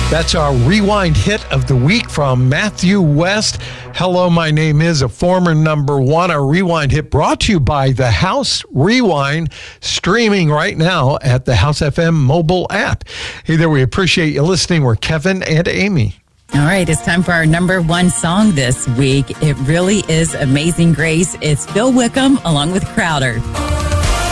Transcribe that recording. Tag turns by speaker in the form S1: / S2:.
S1: That's our Rewind hit of the week from Matthew West. Hello, my name is a former number one. Our Rewind hit brought to you by the House Rewind, streaming right now at the House FM mobile app. Hey there, we appreciate you listening. We're Kevin and Amy.
S2: All right, it's time for our number one song this week. It really is Amazing Grace. It's Bill Wickham along with Crowder.